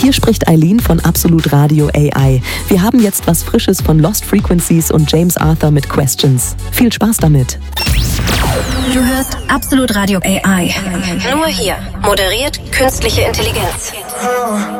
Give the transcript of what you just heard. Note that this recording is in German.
Hier spricht Eileen von Absolut Radio AI. Wir haben jetzt was Frisches von Lost Frequencies und James Arthur mit Questions. Viel Spaß damit. Du hörst Absolut Radio AI. Nur hier. Moderiert künstliche Intelligenz.